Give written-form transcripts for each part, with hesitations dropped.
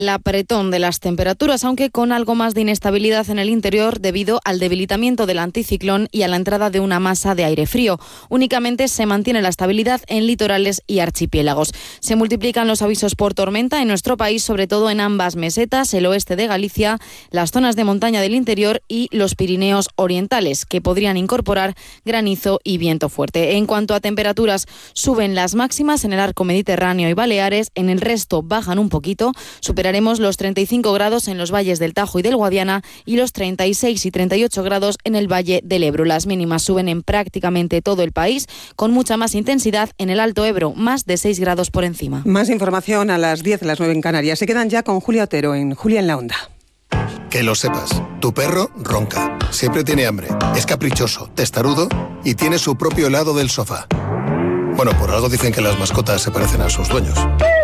el apretón de las temperaturas, aunque con algo más de inestabilidad en el interior debido al debilitamiento del anticiclón y a la entrada de una masa de aire frío. Únicamente se mantiene la estabilidad en litorales y archipiélagos. Se multiplican los avisos por tormenta en nuestro país, sobre todo en ambas mesetas, el oeste de Galicia, las zonas de montaña del interior y los Pirineos orientales, que podrían incorporar granizo y viento fuerte. En cuanto a temperaturas, suben las máximas en el arco mediterráneo y Baleares, en el resto bajan un poquito, superaremos los 35 grados en los valles del Tajo y del Guadiana y los 36 y 38 grados en el Valle del Ebro. Las mínimas suben en prácticamente todo el país, con mucha más intensidad en el Alto Ebro, más de 6 grados por encima. Más información a las 10, las 9 en Canarias. Se quedan ya con Julia Otero en Julia en la Onda. Que lo sepas, tu perro ronca, siempre tiene hambre, es caprichoso, testarudo y tiene su propio lado del sofá. Bueno, por algo dicen que las mascotas se parecen a sus dueños.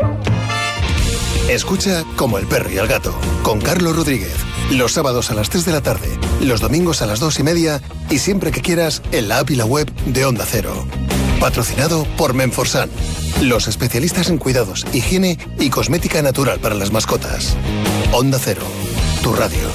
Escucha Como el perro y el gato, con Carlos Rodríguez. Los sábados a las 3 de la tarde, los domingos a las 2:30 y siempre que quieras en la app y la web de Onda Cero. Patrocinado por Menforsan, los especialistas en cuidados, higiene y cosmética natural para las mascotas. Onda Cero, tu radio.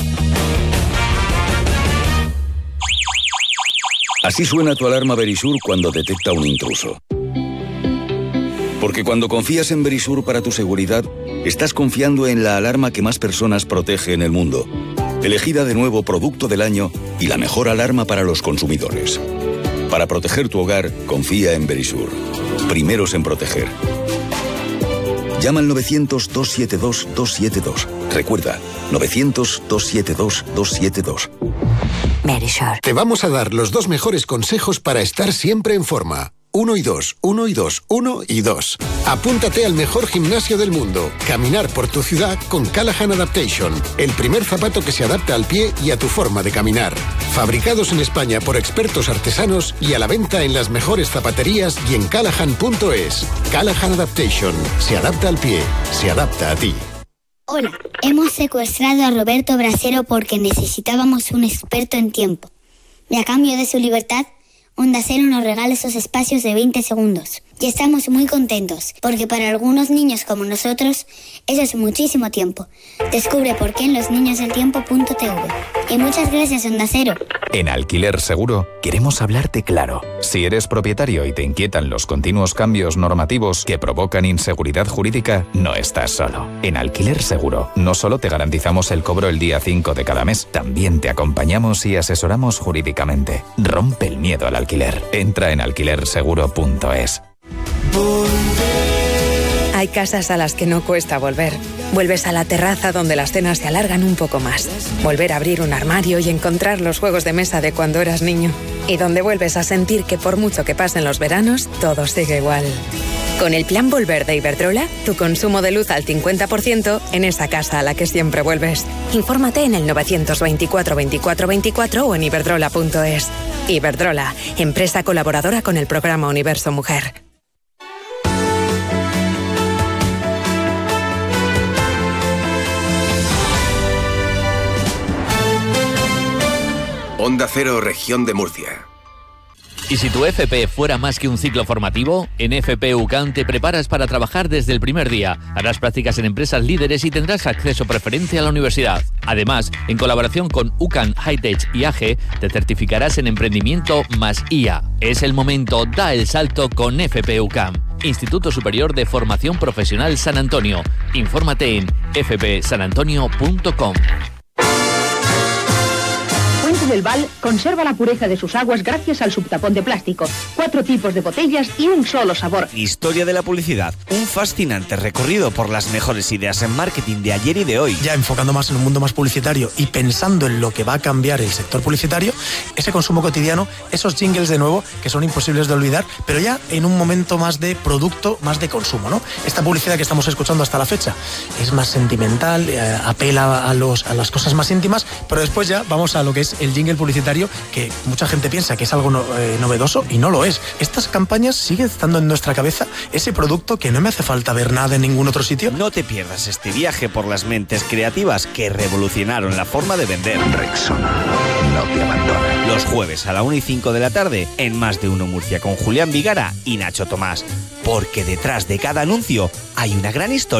Así suena tu alarma Verisur cuando detecta un intruso. Porque cuando confías en Verisur para tu seguridad, estás confiando en la alarma que más personas protege en el mundo. Elegida de nuevo Producto del Año y la mejor alarma para los consumidores. Para proteger tu hogar, confía en Verisur. Primeros en proteger. Llama al 900-272-272. Recuerda, 900-272-272. Verisur. Te vamos a dar los 2 mejores consejos para estar siempre en forma. 1 y 2, 1 y 2, 1 y 2. Apúntate al mejor gimnasio del mundo. Caminar por tu ciudad con Callahan Adaptation. El primer zapato que se adapta al pie y a tu forma de caminar. Fabricados en España por expertos artesanos y a la venta en las mejores zapaterías y en callahan.es. Callahan Adaptation. Se adapta al pie. Se adapta a ti. Hola, hemos secuestrado a Roberto Brasero porque necesitábamos un experto en tiempo. Y a cambio de su libertad, Onda Cero nos regala esos espacios de 20 segundos. Y estamos muy contentos, porque para algunos niños como nosotros, eso es muchísimo tiempo. Descubre por qué en losniñosdeltiempo.tv. Y muchas gracias, Onda Cero. En Alquiler Seguro queremos hablarte claro. Si eres propietario y te inquietan los continuos cambios normativos que provocan inseguridad jurídica, no estás solo. En Alquiler Seguro no solo te garantizamos el cobro el día 5 de cada mes, también te acompañamos y asesoramos jurídicamente. Rompe el miedo al alquiler. Entra en alquilerseguro.es. Hay casas a las que no cuesta volver. Vuelves a la terraza donde las cenas se alargan un poco más. Volver a abrir un armario y encontrar los juegos de mesa de cuando eras niño. Y donde vuelves a sentir que por mucho que pasen los veranos, todo sigue igual. Con el Plan Volver de Iberdrola, tu consumo de luz al 50% en esa casa a la que siempre vuelves. Infórmate en el 924 24 24 o en iberdrola.es. Iberdrola, empresa colaboradora con el programa Universo Mujer. Onda Cero, Región de Murcia. ¿Y si tu FP fuera más que un ciclo formativo? En FP UCAM te preparas para trabajar desde el primer día. Harás prácticas en empresas líderes y tendrás acceso preferente a la universidad. Además, en colaboración con UCAM Hightech y AGE, te certificarás en emprendimiento más IA. Es el momento, da el salto con FP UCAM. Instituto Superior de Formación Profesional San Antonio. Infórmate en fpsanantonio.com. Fuente del Val conserva la pureza de sus aguas gracias al subtapón de plástico, 4 tipos de botellas y un solo sabor. Historia de la publicidad, un fascinante recorrido por las mejores ideas en marketing de ayer y de hoy. Ya enfocando más en un mundo más publicitario y pensando en lo que va a cambiar el sector publicitario, ese consumo cotidiano, esos jingles de nuevo que son imposibles de olvidar, pero ya en un momento más de producto, más de consumo, ¿no? Esta publicidad que estamos escuchando hasta la fecha es más sentimental, apela a las cosas más íntimas, pero después ya vamos a lo que es el jingle publicitario, que mucha gente piensa que es algo novedoso y no lo es. Estas campañas siguen estando en nuestra cabeza, ese producto que no me hace falta ver nada en ningún otro sitio. No te pierdas este viaje por las mentes creativas que revolucionaron la forma de vender. Rexona no te abandona. Los jueves a la 1:05 de la tarde en Más de Uno Murcia con Julián Vigara y Nacho Tomás. Porque detrás de cada anuncio hay una gran historia.